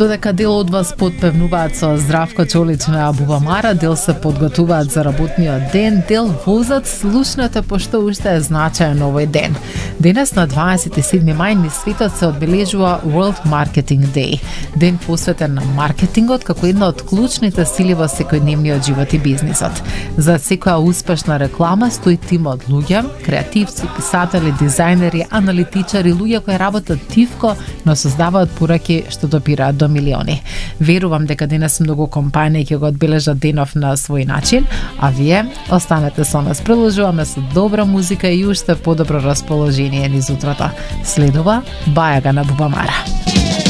Додека дел од вас подпевнуваат со Здравко Чолич на Бубамара, дел се подготуваат за работниот ден, дел возат слушнете пошто уште е значаен овој ден. Денес на 27 мај низ светот се одбележува World Marketing Day, ден посветен на маркетингот како една од клучните сили во секојдневниот живот и бизнисот. За секоја успешна реклама стои тим од луѓе, креативци, писатели, дизајнери, аналитичари, луѓе кои работат тивко, но создаваат пораки што допираат до милиони. Верувам дека денес многу компании ќе го одбележат денов на свој начин, а вие останете со нас. Продолжуваме со добра музика и уште подобро расположение низ утрото. Следува Бајага на Бубамара.